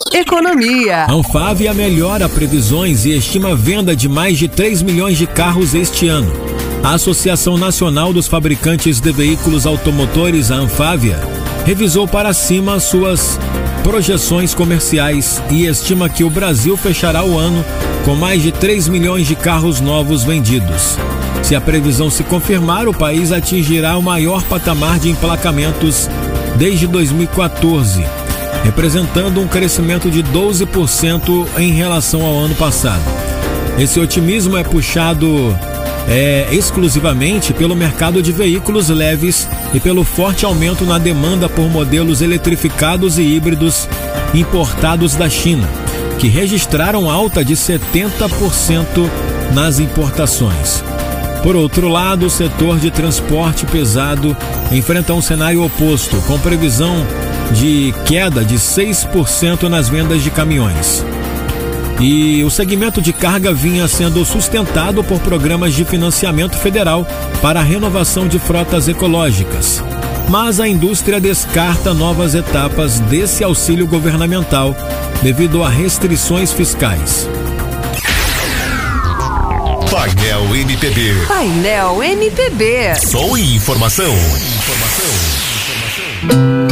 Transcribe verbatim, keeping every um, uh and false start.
Economia. A Anfávia melhora previsões e estima venda de mais de três milhões de carros este ano. A Associação Nacional dos Fabricantes de Veículos Automotores, a Anfávia, revisou para cima suas projeções comerciais e estima que o Brasil fechará o ano com mais de três milhões de carros novos vendidos. Se a previsão se confirmar, o país atingirá o maior patamar de emplacamentos desde dois mil e quatorze, representando um crescimento de doze por cento em relação ao ano passado. Esse otimismo é puxado é, exclusivamente pelo mercado de veículos leves e pelo forte aumento na demanda por modelos eletrificados e híbridos importados da China, que registraram alta de setenta por cento nas importações. Por outro lado, o setor de transporte pesado enfrenta um cenário oposto, com previsão de queda de seis por cento nas vendas de caminhões. E o segmento de carga vinha sendo sustentado por programas de financiamento federal para a renovação de frotas ecológicas. Mas a indústria descarta novas etapas desse auxílio governamental devido a restrições fiscais. Painel M P B. Painel M P B. Som e informação. Informação. Informação.